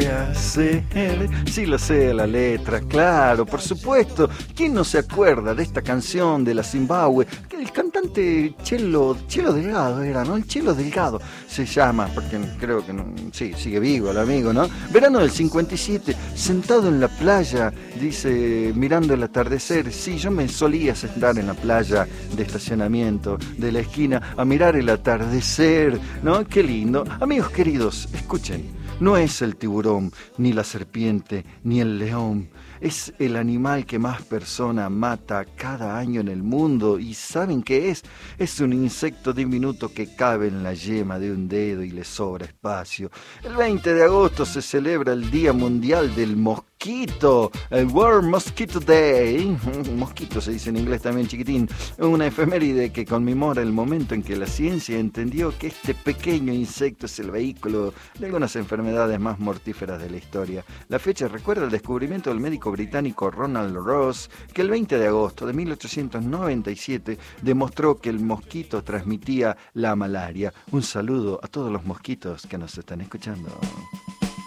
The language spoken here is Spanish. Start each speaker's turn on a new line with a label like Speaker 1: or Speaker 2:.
Speaker 1: hacer. Sí lo sé, la letra, claro, por supuesto. ¿Quién no se acuerda de esta canción de la Zimbabue? Que el cantante Chelo Delgado era, ¿no? El Chelo Delgado se llama, porque creo que no, sí, sigue vivo el amigo, ¿no? Verano del 57, sentado en la playa, dice, mirando el atardecer. Sí, yo me solía sentar en la playa de estacionamiento de la esquina a mirar el atardecer, ¿no? Qué lindo. Amigos queridos, escuchen, no es el tiburón, ni la serpiente, ni el león. Es el animal que más personas mata cada año en el mundo. ¿Y saben qué es? Es un insecto diminuto que cabe en la yema de un dedo y le sobra espacio. El 20 de agosto se celebra el Día Mundial del Mosquito, el World Mosquito Day. Mosquito se dice en inglés también, chiquitín. Una efeméride que conmemora el momento en que la ciencia entendió que este pequeño insecto es el vehículo de algunas enfermedades más mortíferas de la historia. La fecha recuerda el descubrimiento del médico británico Ronald Ross, que el 20 de agosto de 1897 demostró que el mosquito transmitía la malaria. Un saludo a todos los mosquitos que nos están escuchando.